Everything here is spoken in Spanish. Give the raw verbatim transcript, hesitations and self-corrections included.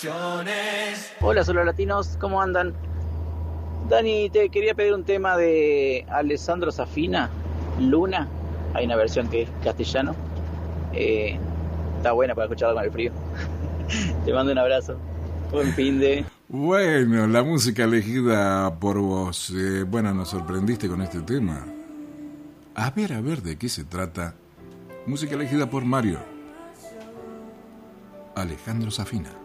Hola, solo latinos, ¿cómo andan? Dani, te quería pedir un tema de Alessandro Safina, Luna. Hay una versión que es castellano. Eh, está buena para escucharla con el frío. Te mando un abrazo. Buen fin de... Bueno, la música elegida por vos. Eh, bueno, nos sorprendiste con este tema. A ver, a ver de qué se trata. Música elegida por Mario. Alejandro Safina.